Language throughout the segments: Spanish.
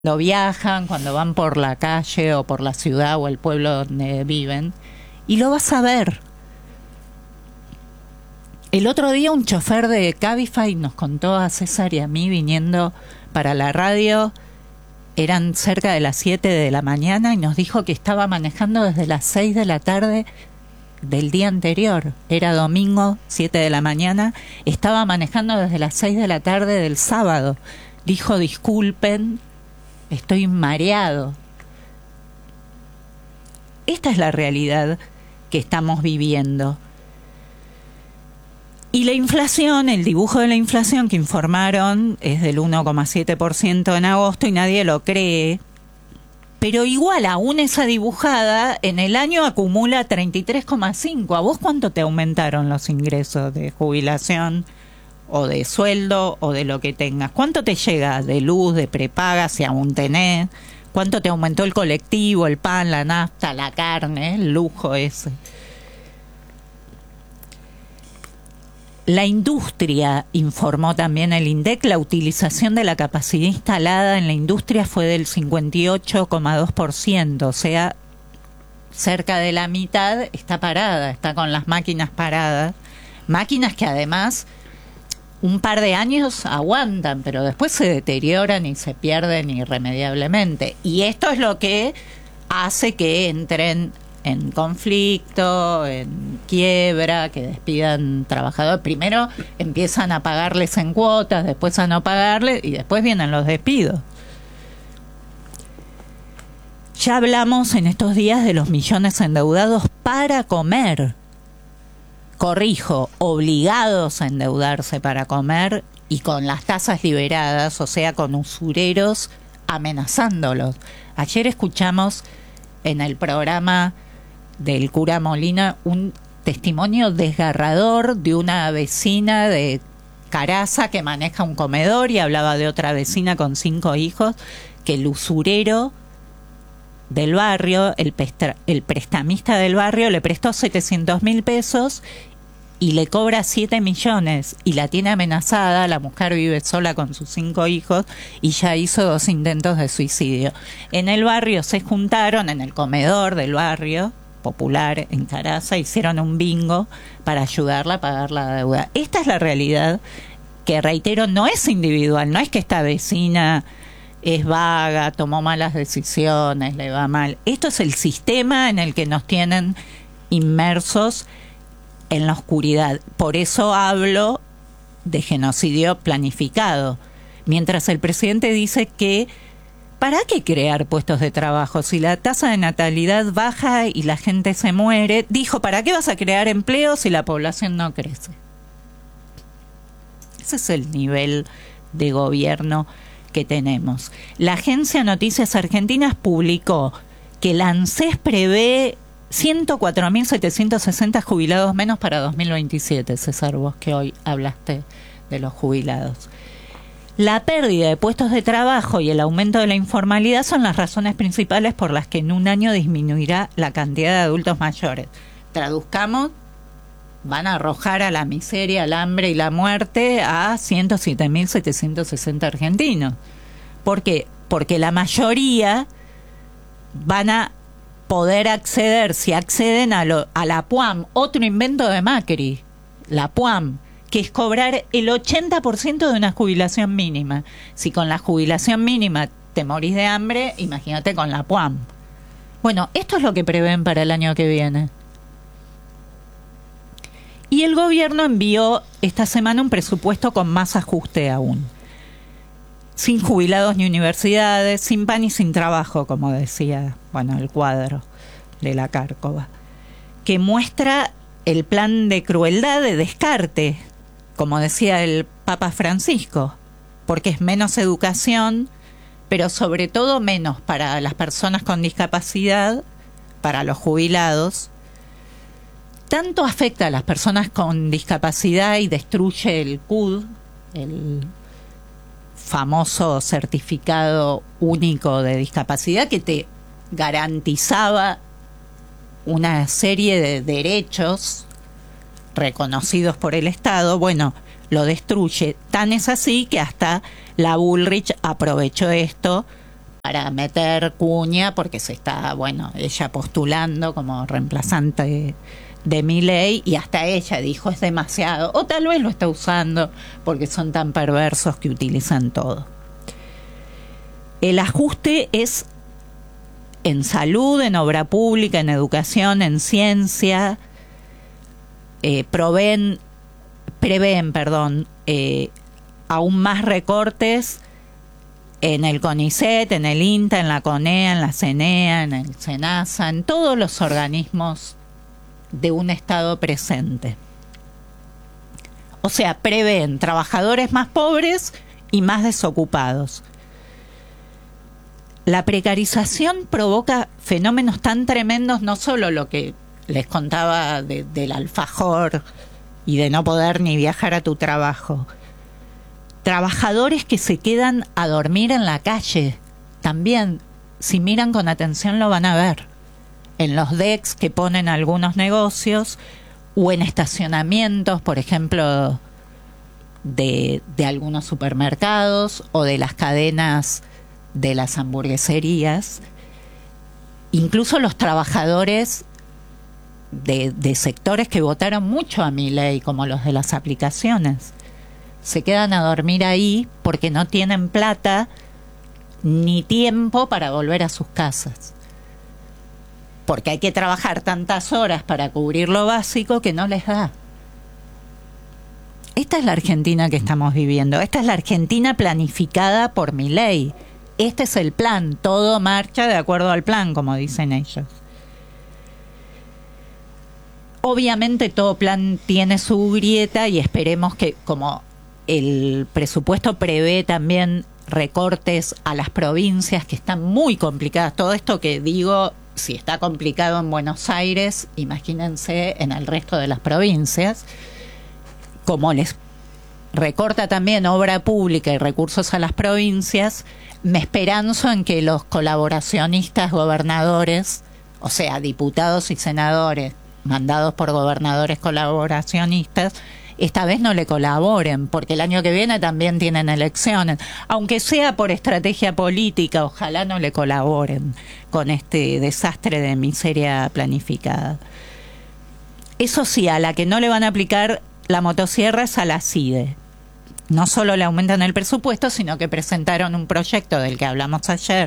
Cuando viajan, cuando van por la calle o por la ciudad o el pueblo donde viven, y lo vas a ver. El otro día un chofer de Cabify nos contó a César y a mí viniendo para la radio, eran cerca de las 7 de la mañana y nos dijo que estaba manejando desde las 6 de la tarde del día anterior. Era domingo, 7 de la mañana, estaba manejando desde las 6 de la tarde del sábado. Dijo, disculpen, estoy mareado. Esta es la realidad que estamos viviendo. Y la inflación, el dibujo de la inflación que informaron es del 1,7% en agosto y nadie lo cree. Pero igual, aún esa dibujada, en el año acumula 33,5%. ¿A vos cuánto te aumentaron los ingresos de jubilación o de sueldo o de lo que tengas? ¿Cuánto te llega de luz, de prepaga, si aún tenés? ¿Cuánto te aumentó el colectivo, el pan, la nafta, la carne, el lujo ese? La industria, informó también el INDEC, la utilización de la capacidad instalada en la industria fue del 58,2%, o sea, cerca de la mitad está parada, está con las máquinas paradas, máquinas que además un par de años aguantan, pero después se deterioran y se pierden irremediablemente. Y esto es lo que hace que entren en conflicto, en quiebra, que despidan trabajadores. Primero empiezan a pagarles en cuotas, después a no pagarles y después vienen los despidos. Ya hablamos en estos días de los millones endeudados para comer. Corrijo, obligados a endeudarse para comer y con las tasas liberadas, o sea, con usureros amenazándolos. Ayer escuchamos en el programa del cura Molina un testimonio desgarrador de una vecina de Caraza que maneja un comedor y hablaba de otra vecina con 5 hijos, que el usurero del barrio, el prestamista del barrio, le prestó 700.000 pesos y le cobra 7 millones y la tiene amenazada. La mujer vive sola con sus 5 hijos y ya hizo 2 intentos de suicidio. En el barrio se juntaron, en el comedor del barrio popular en Caraza, hicieron un bingo para ayudarla a pagar la deuda. Esta es la realidad que, reitero, no es individual, no es que esta vecina es vaga, tomó malas decisiones, le va mal. Esto es el sistema en el que nos tienen inmersos en la oscuridad. Por eso hablo de genocidio planificado. Mientras el presidente dice que ¿para qué crear puestos de trabajo? Si la tasa de natalidad baja y la gente se muere, dijo, ¿para qué vas a crear empleo si la población no crece? Ese es el nivel de gobierno que tenemos. La agencia Noticias Argentinas publicó que la ANSES prevé 104.760 jubilados menos para 2027, César, vos que hoy hablaste de los jubilados. La pérdida de puestos de trabajo y el aumento de la informalidad son las razones principales por las que en un año disminuirá la cantidad de adultos mayores. Traduzcamos, van a arrojar a la miseria, al hambre y la muerte a 107.760 argentinos. ¿Por qué? Porque la mayoría van a poder acceder, si acceden a la PUAM, otro invento de Macri, la PUAM, que es cobrar el 80% de una jubilación mínima. Si con la jubilación mínima te morís de hambre, imagínate con la PUAM. Bueno, esto es lo que prevén para el año que viene. Y el gobierno envió esta semana un presupuesto con más ajuste aún. Sin jubilados ni universidades, sin pan y sin trabajo, como decía, el cuadro de la Cárcova, que muestra el plan de crueldad de descarte, como decía el Papa Francisco, porque es menos educación, pero sobre todo menos para las personas con discapacidad, para los jubilados. Tanto afecta a las personas con discapacidad y destruye el CUD, el famoso certificado único de discapacidad que te garantizaba una serie de derechos reconocidos por el Estado. Bueno, lo destruye. Tan es así que hasta la Bullrich aprovechó esto para meter cuña, porque se está, bueno, ella postulando como reemplazante de Milei, y hasta ella dijo es demasiado, o tal vez lo está usando porque son tan perversos que utilizan todo. El ajuste es en salud, en obra pública, en educación, en ciencia, prevén, aún más recortes en el CONICET, en el INTA, en la CONEA, en la CENEA, en el SENASA, en todos los organismos de un Estado presente. O sea, prevén trabajadores más pobres y más desocupados. La precarización provoca fenómenos tan tremendos, no solo lo que les contaba del alfajor y de no poder ni viajar a tu trabajo. Trabajadores que se quedan a dormir en la calle, también, si miran con atención lo van a ver, en los decks que ponen algunos negocios o en estacionamientos, por ejemplo, de algunos supermercados o de las cadenas de las hamburgueserías. Incluso los trabajadores de sectores que votaron mucho a Milei, como los de las aplicaciones, se quedan a dormir ahí porque no tienen plata ni tiempo para volver a sus casas, porque hay que trabajar tantas horas para cubrir lo básico que no les da. Esta es la Argentina que estamos viviendo, esta es la Argentina planificada por Milei. Este es el plan, todo marcha de acuerdo al plan, como dicen ellos. Obviamente todo plan tiene su grieta y esperemos que, como el presupuesto prevé también recortes a las provincias que están muy complicadas, todo esto que digo, si está complicado en Buenos Aires, imagínense en el resto de las provincias, como les recorta también obra pública y recursos a las provincias, me esperanzo en que los colaboracionistas gobernadores, o sea, diputados y senadores mandados por gobernadores colaboracionistas, esta vez no le colaboren, porque el año que viene también tienen elecciones, aunque sea por estrategia política, ojalá no le colaboren con este desastre de miseria planificada. Eso sí, a la que no le van a aplicar la motosierra es a la CIDE. No solo le aumentan el presupuesto, sino que presentaron un proyecto del que hablamos ayer,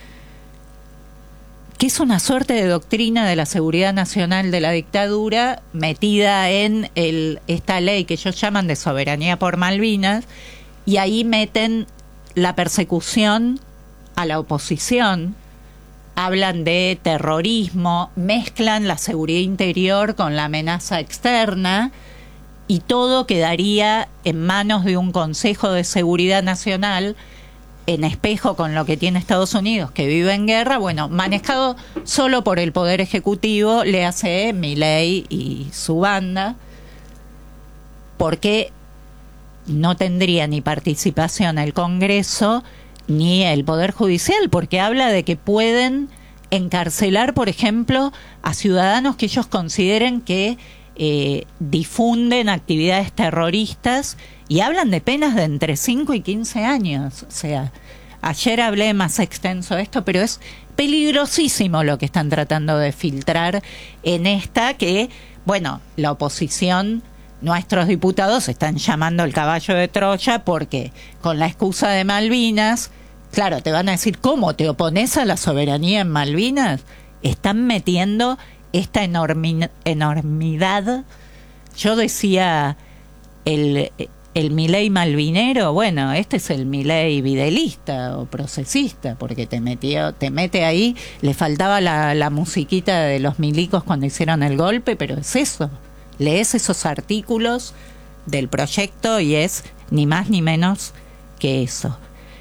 que es una suerte de doctrina de la seguridad nacional de la dictadura metida en esta ley que ellos llaman de soberanía por Malvinas, y ahí meten la persecución a la oposición, hablan de terrorismo, mezclan la seguridad interior con la amenaza externa, y todo quedaría en manos de un Consejo de Seguridad Nacional, en espejo con lo que tiene Estados Unidos, que vive en guerra, bueno, manejado solo por el Poder Ejecutivo, le hace Milei y su banda, porque no tendría ni participación el Congreso ni el Poder Judicial, porque habla de que pueden encarcelar, por ejemplo, a ciudadanos que ellos consideren que difunden actividades terroristas, y hablan de penas de entre 5 y 15 años. O sea, ayer hablé más extenso de esto, pero es peligrosísimo lo que están tratando de filtrar en esta, que, bueno, la oposición, nuestros diputados están llamando el caballo de Troya, porque con la excusa de Malvinas, claro, te van a decir, ¿cómo te opones a la soberanía en Malvinas? Están metiendo esta enormidad. Yo decía, el Milei malvinero, bueno, este es el Milei videlista o procesista, porque te mete ahí, le faltaba la musiquita de los milicos cuando hicieron el golpe, pero es eso, lees esos artículos del proyecto y es ni más ni menos que eso.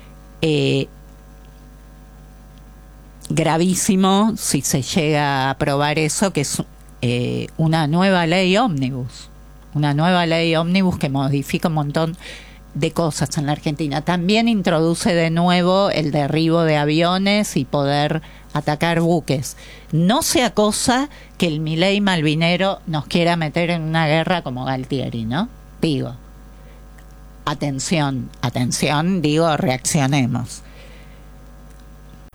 Gravísimo si se llega a aprobar eso, que es una nueva ley ómnibus, que modifica un montón de cosas en la Argentina. También introduce de nuevo el derribo de aviones y poder atacar buques. No sea cosa que el Milei malvinero nos quiera meter en una guerra como Galtieri, ¿no? Digo, atención, digo, reaccionemos.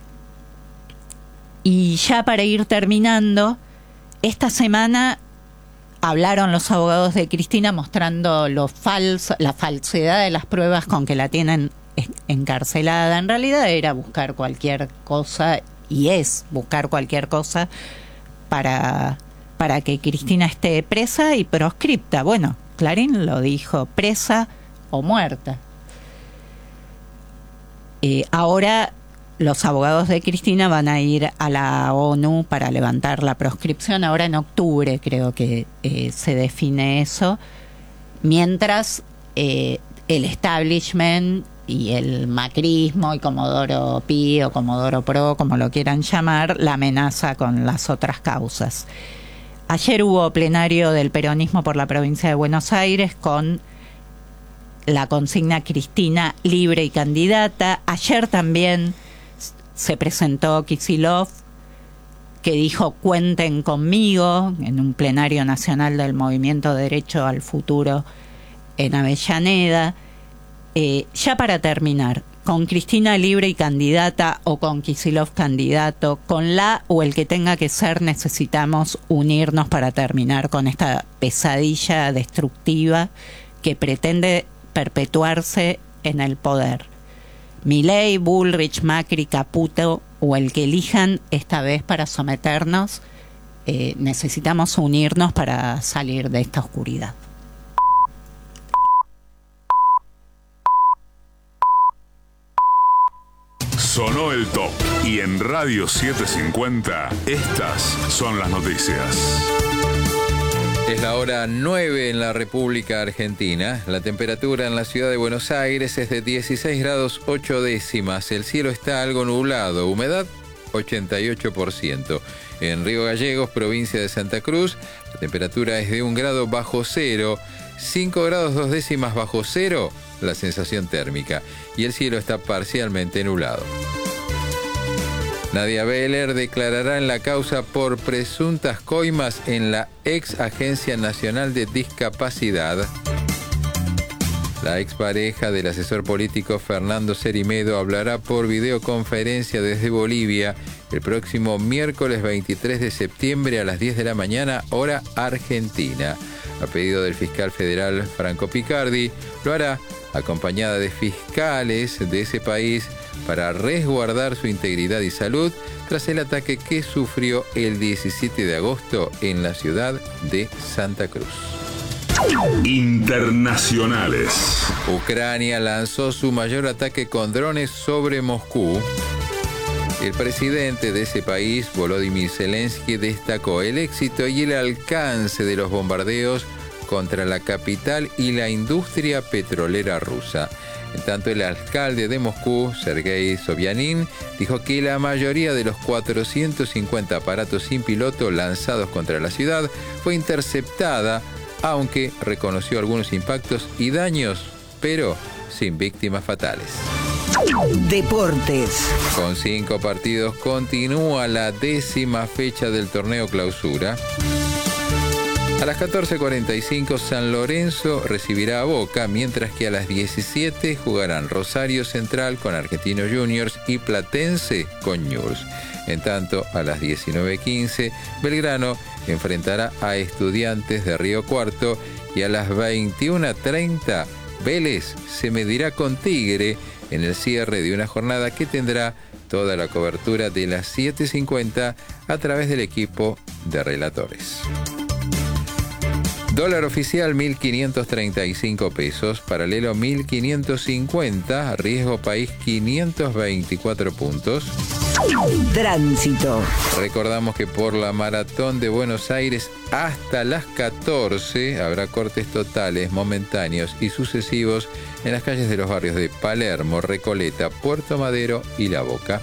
Y ya para ir terminando, esta semana hablaron los abogados de Cristina mostrando la falsedad de las pruebas con que la tienen encarcelada. En realidad era buscar cualquier cosa, y es buscar cualquier cosa para que Cristina esté presa y proscripta. Bueno, Clarín lo dijo, presa o muerta. Ahora los abogados de Cristina van a ir a la ONU para levantar la proscripción. Ahora en octubre creo que se define eso. Mientras el establishment y el macrismo y Comodoro Pi o Comodoro Pro, como lo quieran llamar, la amenaza con las otras causas. Ayer hubo plenario del peronismo por la provincia de Buenos Aires con la consigna Cristina libre y candidata. Ayer también se presentó Kicillof, que dijo cuenten conmigo en un plenario nacional del Movimiento Derecho al Futuro en Avellaneda. Ya para terminar, con Cristina libre y candidata o con Kicillof candidato, con la o el que tenga que ser, necesitamos unirnos para terminar con esta pesadilla destructiva que pretende perpetuarse en el poder. Milei, Bullrich, Macri, Caputo o el que elijan esta vez para someternos, necesitamos unirnos para salir de esta oscuridad. Sonó el top y en Radio 750 estas son las noticias. Es la hora 9 en la República Argentina. La temperatura en la ciudad de Buenos Aires es de 16 grados 8 décimas. El cielo está algo nublado. Humedad 88%. En Río Gallegos, provincia de Santa Cruz, la temperatura es de 1 grado bajo cero. 5 grados 2 décimas bajo cero la sensación térmica. Y el cielo está parcialmente nublado. Nadia Beller declarará en la causa por presuntas coimas en la ex Agencia Nacional de Discapacidad. La expareja del asesor político Fernando Cerimedo hablará por videoconferencia desde Bolivia el próximo miércoles 23 de septiembre a las 10 de la mañana, hora argentina. A pedido del fiscal federal Franco Picardi, lo hará acompañada de fiscales de ese país para resguardar su integridad y salud tras el ataque que sufrió el 17 de agosto en la ciudad de Santa Cruz. Internacionales. Ucrania lanzó su mayor ataque con drones sobre Moscú. El presidente de ese país, Volodymyr Zelensky, destacó el éxito y el alcance de los bombardeos contra la capital y la industria petrolera rusa. En tanto, el alcalde de Moscú, Sergei Sobyanin, dijo que la mayoría de los 450 aparatos sin piloto lanzados contra la ciudad fue interceptada, aunque reconoció algunos impactos y daños, pero sin víctimas fatales. Deportes. Con 5 partidos continúa la 10ª fecha del torneo Clausura. A las 14:45 San Lorenzo recibirá a Boca, mientras que a las 17 jugarán Rosario Central con Argentinos Juniors y Platense con Newell's. En tanto, a las 19:15 Belgrano enfrentará a Estudiantes de Río Cuarto y a las 21:30 Vélez se medirá con Tigre en el cierre de una jornada que tendrá toda la cobertura de las 7:50 a través del equipo de relatores. Dólar oficial 1.535 pesos, paralelo 1.550, riesgo país 524 puntos. Tránsito. Recordamos que por la maratón de Buenos Aires hasta las 14 habrá cortes totales, momentáneos y sucesivos en las calles de los barrios de Palermo, Recoleta, Puerto Madero y La Boca.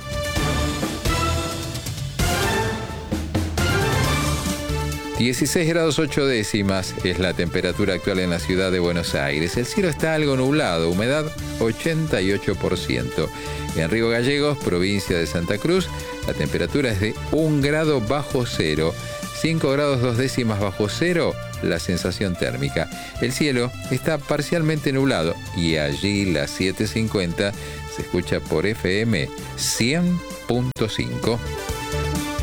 ...16 grados 8 décimas es la temperatura actual en la ciudad de Buenos Aires. El cielo está algo nublado, humedad 88%. En Río Gallegos, provincia de Santa Cruz, la temperatura es de 1 grado bajo cero. 5 grados 2 décimas bajo cero la sensación térmica. El cielo está parcialmente nublado y allí las 7:50 se escucha por FM 100.5.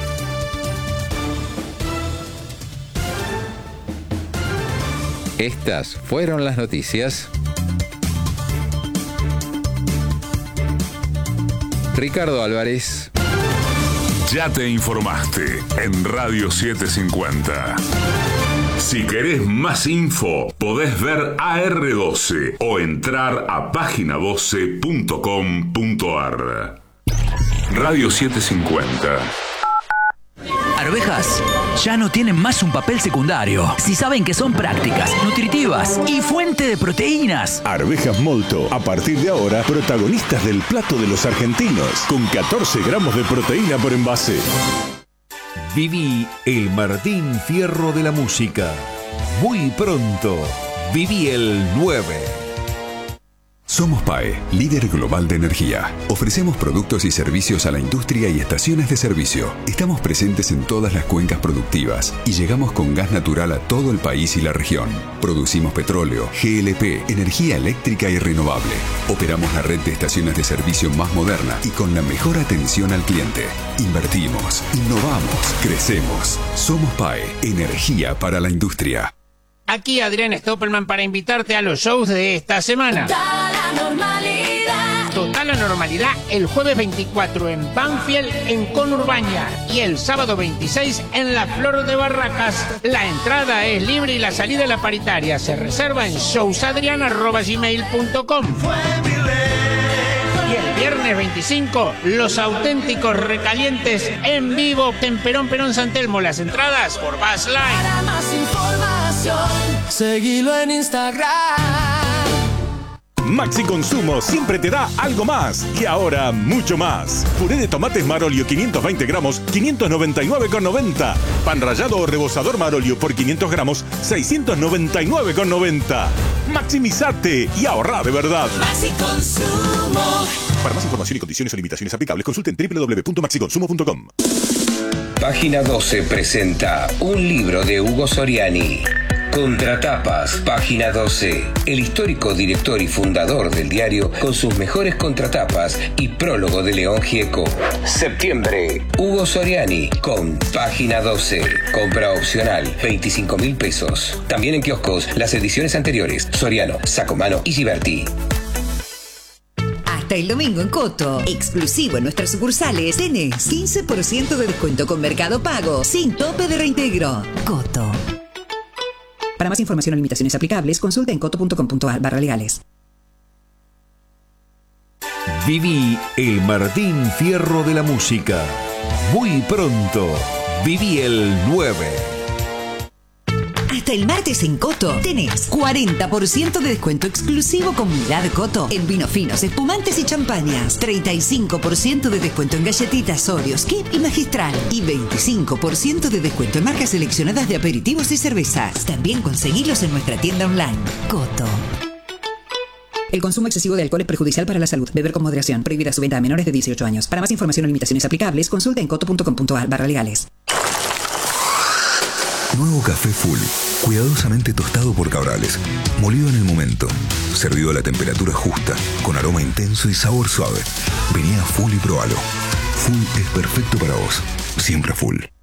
Estas fueron las noticias. Ricardo Álvarez. Ya te informaste en Radio 750. Si querés más info, podés ver AR12 o entrar a página12.com.ar. Radio 750. Arvejas ya no tienen más un papel secundario si saben que son prácticas, nutritivas y fuente de proteínas. Arvejas Molto, a partir de ahora, protagonistas del plato de los argentinos, con 14 gramos de proteína por envase. Viví el Martín Fierro de la música. Muy pronto, viví el 9. Somos PAE, líder global de energía. Ofrecemos productos y servicios a la industria y estaciones de servicio. Estamos presentes en todas las cuencas productivas y llegamos con gas natural a todo el país y la región. Producimos petróleo, GLP, energía eléctrica y renovable. Operamos la red de estaciones de servicio más moderna y con la mejor atención al cliente. Invertimos, innovamos, crecemos. Somos PAE, energía para la industria. Aquí Adrián Stoppelman para invitarte a los shows de esta semana. Total Anormalidad el jueves 24 en Banfield en Conurbaña y el sábado 26 en La Flor de Barracas. La entrada es libre y la salida la paritaria. Se reserva en showsadrian@gmail.com. Y el viernes 25, Los Auténticos Recalientes en vivo en Perón San Telmo. Las entradas por Buzz Line. Para más información, seguilo en Instagram. Maxi Consumo siempre te da algo más y ahora mucho más. Puré de tomates Marolio 520 gramos, 599,90. Pan rallado o rebozador Marolio por 500 gramos, 699,90. Maximizate y ahorra de verdad. Maxi Consumo. Para más información y condiciones o limitaciones aplicables, consulten www.maxiconsumo.com. Página 12 presenta un libro de Hugo Soriani. Contratapas, Página 12. El histórico director y fundador del diario con sus mejores contratapas y prólogo de León Gieco. Septiembre, Hugo Soriani con Página 12. Compra opcional, 25.000 pesos. También en kioscos, las ediciones anteriores, Soriano, Sacomano y Giberti. Hasta el domingo en Coto, exclusivo en nuestras sucursales, tenés 15% de descuento con Mercado Pago, sin tope de reintegro. Coto. Para más información o limitaciones aplicables, consulta en coto.com.ar/legales. Viví el Martín Fierro de la música. Muy pronto, viví el 9. Hasta el martes en Coto tenés 40% de descuento exclusivo con Mirad Coto en vinos finos, espumantes y champañas. 35% de descuento en galletitas Oreos, Kip y Magistral. Y 25% de descuento en marcas seleccionadas de aperitivos y cervezas. También conseguilos en nuestra tienda online. Coto. El consumo excesivo de alcohol es perjudicial para la salud. Beber con moderación. Prohibida su venta a menores de 18 años. Para más información o limitaciones aplicables, consulta en coto.com.ar/legales. Nuevo café Full, cuidadosamente tostado por Cabrales, molido en el momento, servido a la temperatura justa, con aroma intenso y sabor suave. Vení a Full y probalo. Full es perfecto para vos, siempre Full.